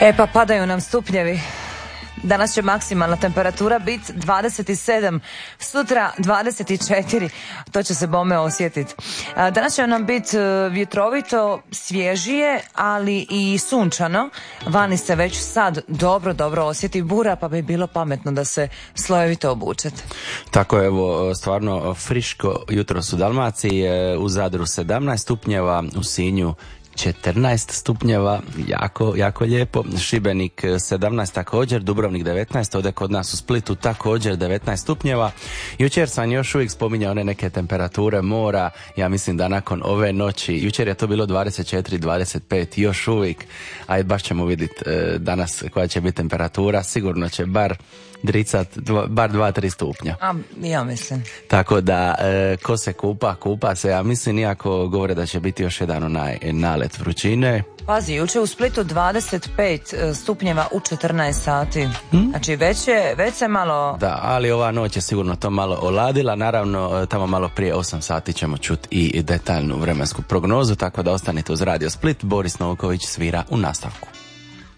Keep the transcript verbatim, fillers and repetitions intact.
E pa padaju nam stupnjevi. Danas će maksimalna temperatura biti dvadeset sedam, sutra dvadeset četiri, to će se bome osjetiti. Danas će nam biti vjetrovito, svježije, ali i sunčano. Vani se već sad dobro, dobro osjeti bura, pa bi bilo pametno da se slojevito obučete. Tako je, evo, stvarno friško jutros u Dalmaciji, u Zadru sedamnaest stupnjeva, u Sinju četrnaest stupnjeva, jako, jako lijepo. Šibenik sedamnaest također, Dubrovnik devetnaest, ovdje kod nas u Splitu također devetnaest stupnjeva. Jučer sam još uvijek spominjao one neke temperature mora, ja mislim da nakon ove noći, jučer je to bilo dvadeset četiri dvadeset pet, još uvijek, ajde baš ćemo vidjeti e, danas koja će biti temperatura, sigurno će bar dricat dva, bar dva tri stupnja. A, ja mislim. Tako da, e, ko se kupa, kupa se, ja mislim, iako govore da će biti još jedan onaj nalet vrućine. Pazi, jučer u Splitu dvadeset pet stupnjeva u četrnaest sati. Hmm? Znači već je, već se malo... Da, ali ova noć je sigurno to malo oladila. Naravno, tamo malo prije osam sati ćemo čuti i detaljnu vremensku prognozu, tako da ostanite uz Radio Split. Boris Novković svira u nastavku.